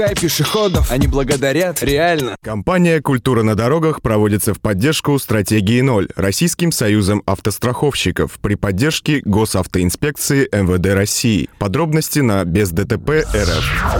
пешеходов, они благодарят, реально. Компания «Культура на дорогах» проводится в поддержку стратегии 0 Российским союзом автостраховщиков при поддержке Госавтоинспекции МВД России. Подробности на бездтп.рф.